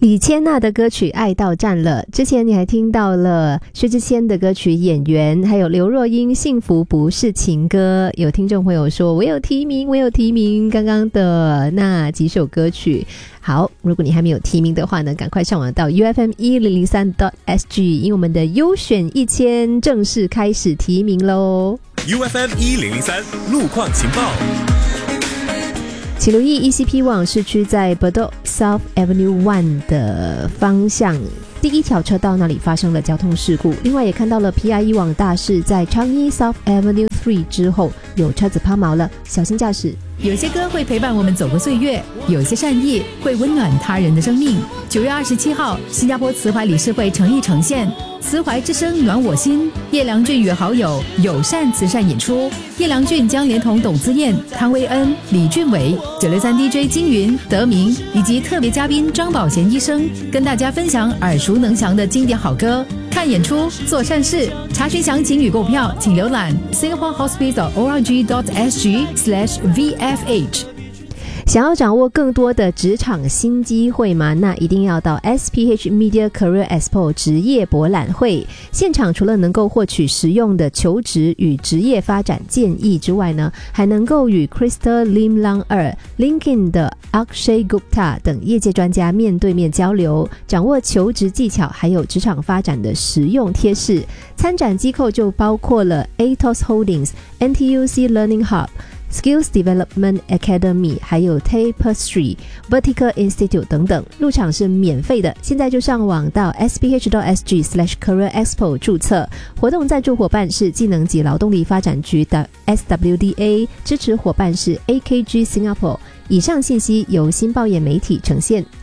李千娜的歌曲《爱到站了》，之前你还听到了薛之谦的歌曲《演员》，还有刘若英《幸福不是情歌》。有听众朋友说我有提名刚刚的那几首歌曲。好，如果你还没有提名的话呢，赶快上网到 UFM1003.SG， 因为我们的优选1000正式开始提名咯。 UFM1003 路况情报。 请留意 ECP 网市区在 Bedok South Avenue 1的方向第一条车道那里发生了交通事故，另外也看到了 PIE 网大事在昌一 South Avenue 3之后有车子抛锚了，小心驾驶。 有些歌会陪伴我们走过岁月，有些善意会温暖他人的生命。9月27号，新加坡慈怀理事会诚意呈现慈怀之声暖我心，叶良俊与好友友善慈善演出。叶良俊将连同董姿燕、汤威恩、李俊伟、963 DJ 金云、德明以及特别嘉宾张宝贤医生，跟大家分享耳熟能详的经典好歌。看演出，做善事，查询详情与购票，请浏览 singaporehospital.org.sg/VFH。 想要掌握更多的职场新机会吗？那一定要到 SPH Media Career Expo 职业博览会现场，除了能够获取实用的求职与职业发展建议之外呢，还能够与 Krista Lim Lang LinkedIn 的 Akshay Gupta 等业界专家面对面交流，掌握求职技巧还有职场发展的实用贴士。参展机构就包括了 Atos Holdings、NTUC Learning Hub、Skills Development Academy 还有 Tapestry Vertical Institute 等等，入场是免费的，现在就上网到 sph.sg/careerexpo 注册。活动赞助伙伴是技能及劳动力发展局的 SWDA， 支持伙伴是 AKG Singapore。以上信息由新报业媒体呈现。